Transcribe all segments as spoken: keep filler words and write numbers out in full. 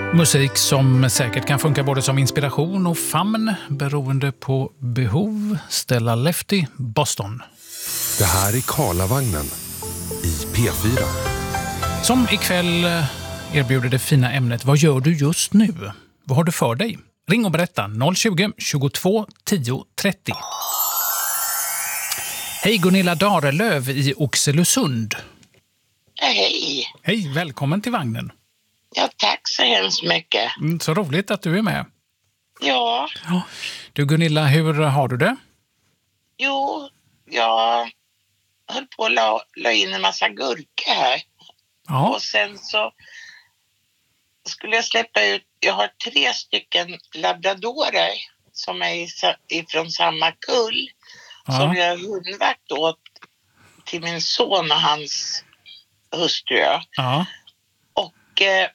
Musik som säkert kan funka både som inspiration och famn beroende på behov. Stella Lefty, Boston. Det här är Karlavagnen i P fyra. Som ikväll erbjuder det fina ämnet Vad gör du just nu? Vad har du för dig? Ring och berätta noll tjugo, tjugotvå, tio, trettio. Hej, Gunilla Darelöv i Oxelösund. Hej. Hej, välkommen till vagnen. Ja, tack så hemskt mycket. Mm, så roligt att du är med. Ja. Ja. Du Gunilla, hur har du det? Jo, jag höll på att la, la in en massa gurka här. Ja. Och sen så skulle jag släppa ut, jag har tre stycken labradorer som är i, ifrån samma kull. Ja. Som jag är hundvakt åt till min son och hans hustru. Ja. Och eh,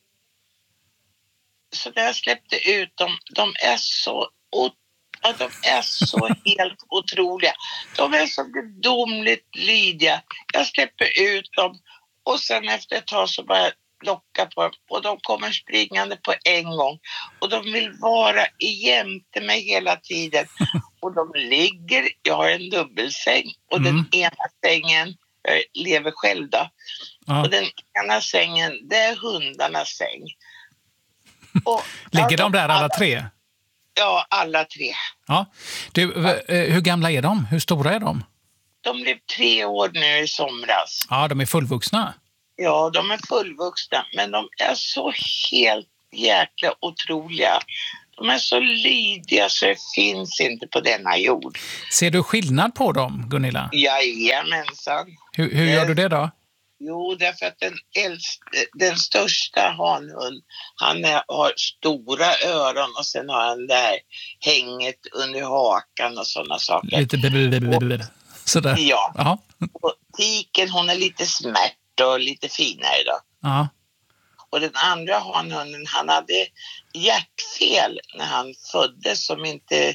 så när jag släppte ut dem, de är så ja, de är så helt otroliga. De är så gudomligt lydiga. Jag släpper ut dem och sen efter ett tag så bara locka på dem och de kommer springande på en gång och de vill vara jämte mig hela tiden och de ligger, jag har en dubbelsäng och Mm. den ena sängen, jag lever själv då, Ja. och den ena sängen, det är hundarnas säng. Och, Ligger ja, de där alla tre? Ja, alla tre. Ja. Du, v- eh, hur gamla är de? Hur stora är de? De blev tre år nu i somras. Ja, de är fullvuxna. Ja, de är fullvuxna, men de är så helt jäkla otroliga. De är så lydiga så det finns inte på denna jord. Ser du skillnad på dem, Gunilla? Jajamensan. Hur, hur gör du det då? Jo, därför att den äldste, den största hanhund, han är, har stora öron och sen har han där hänget under hakan och sådana saker. Lite blablabla. Sådär. Ja, Ja. och tiken hon är lite smärt och lite finare då. Ja. Och den andra hanhunden, han hade hjärtfel när han föddes som inte...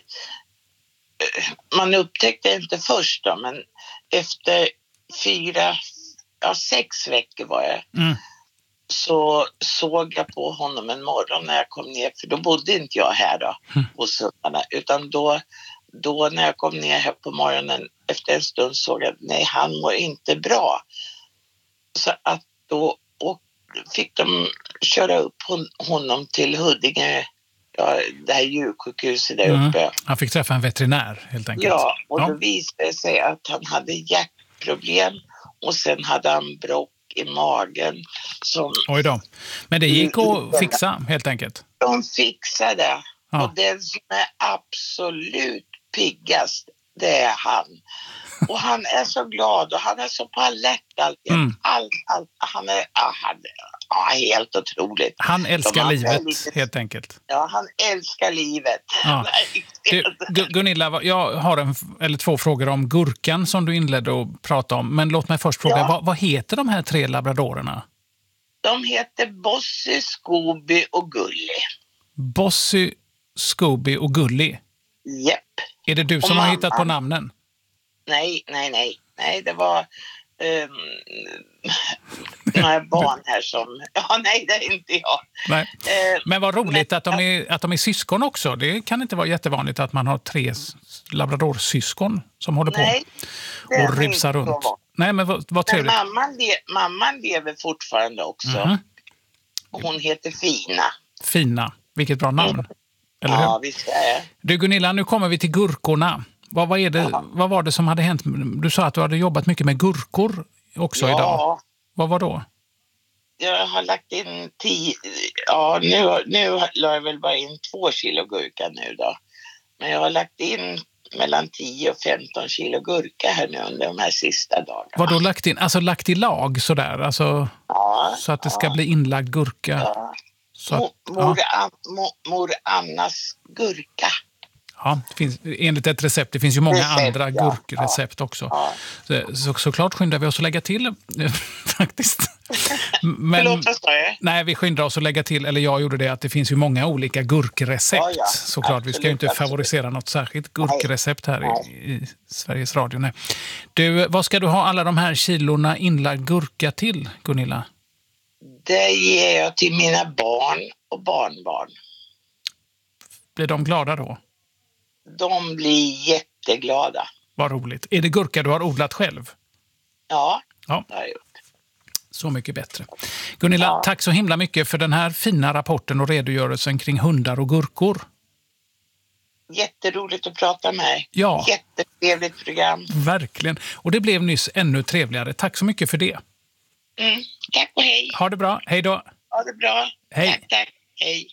Man upptäckte inte först då, men efter fyra, ja sex veckor var jag, Mm. så såg jag på honom en morgon när jag kom ner, för då bodde inte jag här då Mm. hos hundarna, utan då, då när jag kom ner här på morgonen efter en stund såg jag att nej, han mår inte bra. Så att då och fick de köra upp hon, honom till Huddinge, ja, det här djursjukhuset där Mm. uppe. Han fick träffa en veterinär helt enkelt. Ja, och Ja. då visade det sig att han hade hjärtproblem och sen hade han bråck i magen som Oj då. Men det gick att fixa helt enkelt. de fixade. Ja. Och den som är absolut piggast, det är han. Och han är så glad och han är så på alert alltid. Mm. Allt, allt. Han är ah, han, ah, helt otroligt. Han älskar De andra är livet lite- helt enkelt. Ja, han älskar livet. Ja. Du, Gu- Gunilla, vad- jag har en f- eller två frågor om gurkan som du inledde att prata om. Men låt mig först fråga, Ja. vad, vad heter de här tre labradorerna? De heter Bossy, Scooby och Gully. Bossy, Scooby och Gully. Japp. Är det du Och som har mamma. hittat på namnen? Nej, nej, nej. Nej, det var um, några barn här som... Ja, nej, det är inte jag. Nej. Eh, Men vad roligt men- att, de är, att de är syskon också. Det kan inte vara jättevanligt att man har tre s- labradorsyskon som håller på Nej, det är och nog ripsar inte runt. så. Nej, men vad, vad Men trevligt. mamman, le- mamman lever fortfarande också. Mhm. Och hon heter Fina. Fina. Vilket bra namn. Eller hur? Ja, visst är det. Du Gunilla, nu kommer vi till gurkorna. Vad, vad, är det, Ja. vad var det som hade hänt? Du sa att du hade jobbat mycket med gurkor också idag. Ja, Vad var då? jag har lagt in tio... Ja, nu, nu la jag väl bara in två kilo gurka nu då. Men jag har lagt in mellan tio och femton kilo gurka här nu under de här sista dagarna. Vad då lagt in? Alltså lagt i lag sådär? Alltså, Ja, så att det ska ja, bli inlagd gurka? ja. Så att, Mo- Mor, ja, An, mo, mor Annas gurka. ja, det finns, enligt ett recept. Det finns ju många Recept, andra ja. gurkrecept också. Ja. Så, så, såklart skyndar vi oss att lägga till faktiskt. Men, Förlåt, vad sa jag? nej, vi skyndar oss att lägga till, eller jag gjorde det, att det finns ju många olika gurkrecept. Ja, ja. Såklart, vi ska ju Absolut, inte absolut. favorisera något särskilt gurkrecept här Nej. i, i Sveriges Radio. Nej. Du, vad ska du ha alla de här kilorna inlagd gurka till, Gunilla? Det ger jag till mina barn och barnbarn. Blir de glada då? De blir jätteglada. Vad roligt. Är det gurka du har odlat själv? Ja, Ja. det har jag gjort. Så mycket bättre. Gunilla, Ja. tack så himla mycket för den här fina rapporten och redogörelsen kring hundar och gurkor. Jätteroligt att prata med er. Ja. Jättetrevligt program. Verkligen. Och det blev nyss ännu trevligare. Tack så mycket för det. Mm. Tack och hej. Ha det bra. Hej då. Ha det bra. Hej. Tack, tack. Hej.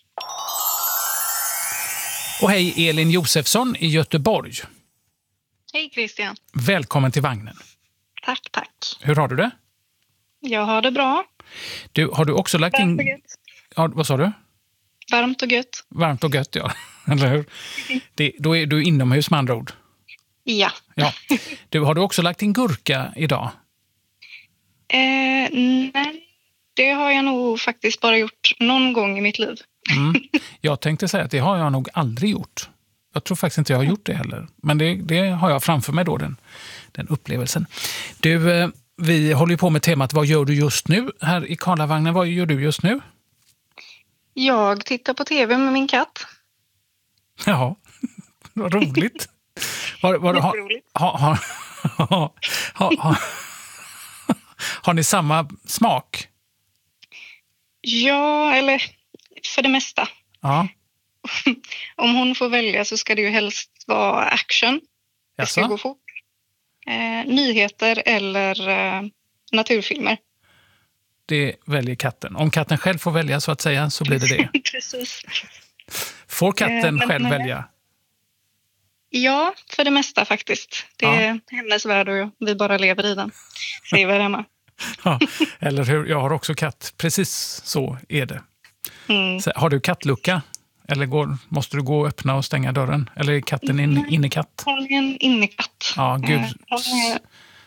Och hej Elin Josefsson i Göteborg. Hej Christian. Välkommen till vagnen. Tack, tack. Hur har du det? Jag har det bra. Du, har du också lagt Varmt och in... gött. Ja, vad sa du? Varmt och gött. Varmt och gött, ja. Eller hur? Det, då är du inomhus med andra ord. Ja. Ja. Du, har du också lagt in gurka idag? Eh, nej, det har jag nog faktiskt bara gjort någon gång i mitt liv. Mm. Jag tänkte säga att det har jag nog aldrig gjort. Jag tror faktiskt inte jag har gjort det heller. Men det, det har jag framför mig då, den, den upplevelsen. Du, eh, vi håller ju på med temat Vad gör du just nu? Här i Karlavagnen, vad gör du just nu? Jag tittar på tv med min katt. Ja, vad roligt. Var, var, har, Jätteroligt. har, har, har, har, har, har ni samma smak? Ja, eller för det mesta. Ja. Om hon får välja så ska det ju helst vara action. Det ska Jaså? gå fort. Eh, nyheter eller eh, naturfilmer. Det väljer katten. Om katten själv får välja så att säga så blir det det. Precis. Får katten Eh, men- själv men- välja? Ja, för det mesta faktiskt. Det Ja. är hennes värld och vi bara lever i den. Säger vi här hemma. Ja, eller hur? Jag har också katt. Precis så är det. Mm. Så, har du kattlucka? Eller går, måste du gå och öppna och stänga dörren? Eller är katten in, innekatt? Hon är en innekatt. Ja, gud. Eh, Hon är,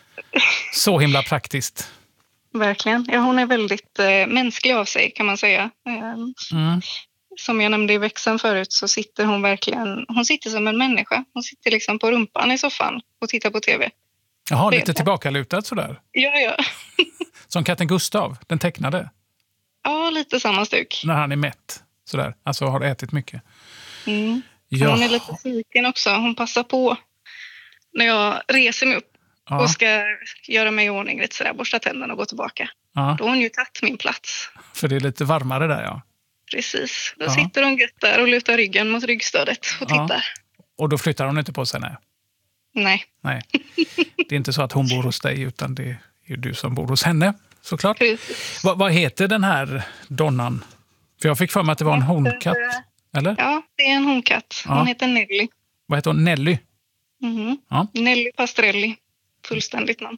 Så himla praktiskt. verkligen. Ja, hon är väldigt eh, mänsklig av sig kan man säga. Eh, Mm. som jag nämnde i växeln förut så sitter hon verkligen, hon sitter som en människa. Hon sitter liksom på rumpan i soffan och tittar på tv. Jaha, Det- lite tillbakalutat sådär. Ja, ja. Som katten Gustav, den tecknade. Ja, lite samma stuk. När han är mätt. Sådär. Alltså har ätit mycket. Mm. Ja. Hon är lite fiken också. Hon passar på när jag reser mig upp Ja. och ska göra mig i ordning lite sådär, borsta tänderna och gå tillbaka. Ja, Då har hon ju tagit min plats. för det är lite varmare där, ja. Precis. Då Ja. sitter hon gött där och lutar ryggen mot ryggstödet och Ja. tittar. Och då flyttar hon inte på sig, nej. Nej, nej. Det är inte så att hon bor hos dig, utan det är du som bor hos henne, såklart. precis. Va, vad heter den här donnan? För jag fick för mig att det var en honkatt. Eller? Ja, det är en honkatt. Hon Ja. heter Nelly. Vad heter hon? Nelly? Mhm. Ja. Nelly Pastrelli. Fullständigt namn.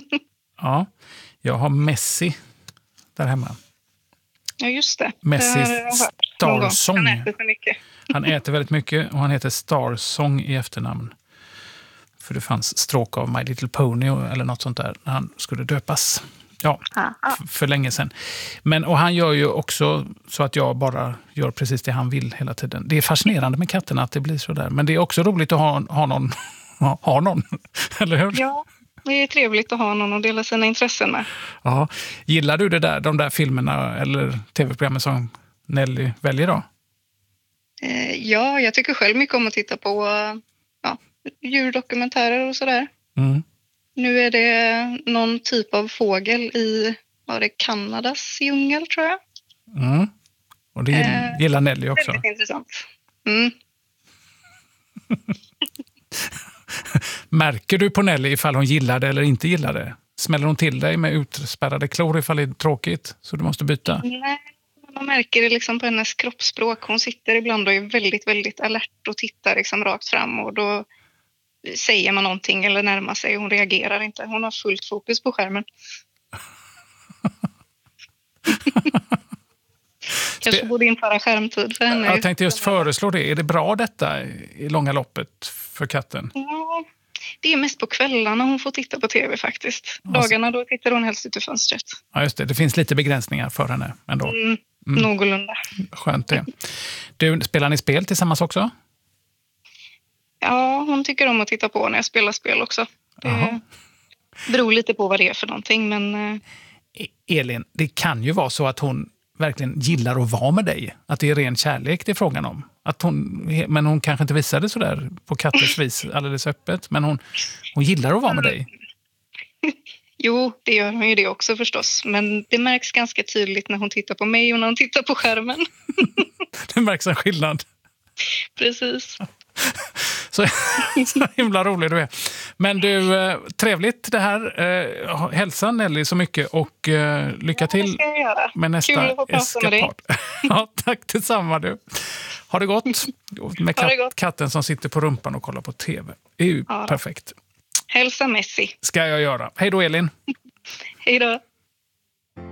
Ja. Jag har Messi där hemma. Ja, just det. Messi Det har jag hört någon gång. Starsong. Han äter så mycket. Han äter väldigt mycket och han heter Starsong i efternamn. För det fanns stråk av My Little Pony eller något sånt där när han skulle döpas. Ja, Ja, ja. f- för länge sedan. Men, och han gör ju också så att jag bara gör precis det han vill hela tiden. Det är fascinerande med katterna att det blir så där. Men det är också roligt att ha, ha någon. ha, ha någon. Eller hur? Ja, det är trevligt att ha någon att dela sina intressen med. Ja. Gillar du det där, de där filmerna eller tv-programmen som Nelly väljer då? Eh, ja, jag tycker själv mycket om att titta på eh, ja, djurdokumentärer och sådär. Mm. Nu är det någon typ av fågel i var det Kanadas djungel, tror jag. Mm. Och det gill- Eh, gillar Nelly också. Väldigt intressant. Mm. Märker du på Nelly ifall hon gillar det eller inte gillar det? Smäller hon till dig med utspärrade klor ifall det är tråkigt så du måste byta? Nej, man märker det liksom på hennes kroppsspråk. Hon sitter ibland och är väldigt, väldigt alert och tittar liksom rakt fram. Och då säger man någonting eller närmar sig. Hon reagerar inte. Hon har fullt fokus på skärmen. Kanske borde införa skärmtid för henne. Jag tänkte just föreslå det. Är det bra detta i långa loppet för katten? Ja, det är mest på kvällarna hon får titta på tv faktiskt. Dagarna då tittar hon helst ut ur fönstret. Ja, just det. Det finns lite begränsningar för henne ändå. Mm, Någorlunda. Skönt det. Du, spelar ni spel tillsammans också? Ja, hon tycker om att titta på när jag spelar spel också. Jaha. Det beror lite på vad det är för någonting, men eh, E- Elin, det kan ju vara så att hon verkligen gillar att vara med dig. Att det är ren kärlek det är frågan om. Att hon, men hon kanske inte visade så där på katters vis alldeles öppet. Men hon, hon gillar att vara med dig. Jo, det gör hon ju det också förstås. Men det märks ganska tydligt när hon tittar på mig och när hon tittar på skärmen. Det märks en skillnad. Precis. Så, så himla rolig du är. Men du, eh, trevligt det här. Eh, hälsa Nelly så mycket och eh, lycka till ja, det ska jag göra. med nästa Kul att få prata med dig. Ja, tack detsamma du. Ha det gott. Med kat- det gott. katten som sitter på rumpan och kollar på tv. Det är ju Ja, perfekt. Hälsa Messi. Ska jag göra. Hej då Elin. Hej då.